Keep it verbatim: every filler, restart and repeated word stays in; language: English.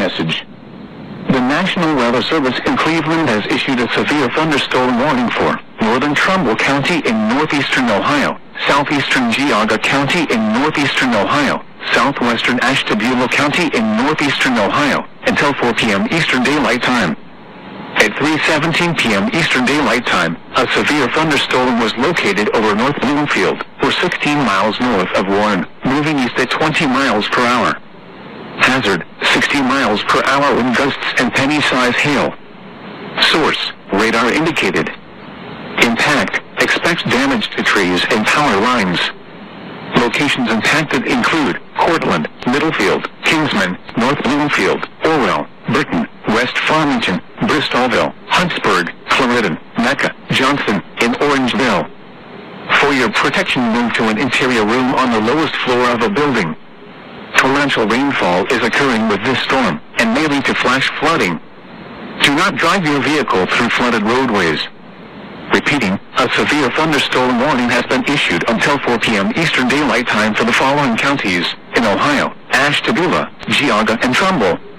message. The National Weather Service in Cleveland has issued a severe thunderstorm warning for northern Trumbull County in northeastern Ohio, southeastern Geauga County in northeastern Ohio, southwestern Ashtabula County in northeastern Ohio, until four p.m. Eastern Daylight Time. At three seventeen p.m. Eastern Daylight Time, a severe thunderstorm was located over North Bloomfield, or sixteen miles north of Warren, moving east at twenty miles per hour. Hazard, sixty miles per hour wind gusts and penny-size hail. Source, radar indicated. Impact, expect damage to trees and power lines. Locations impacted include Cortland, Middlefield, Kingsman, North Bloomfield, Orwell, Burton, West Farmington, Bristolville, Huntsburg, Clarendon, Mecca, Johnson, and Orangeville. For your protection, move to an interior room on the lowest floor of a building. Torrential rainfall is occurring with this storm, and may lead to flash flooding. Do not drive your vehicle through flooded roadways. Repeating, a severe thunderstorm warning has been issued until four p.m. Eastern Daylight Time for the following counties in Ohio: Ashtabula, Geauga, and Trumbull.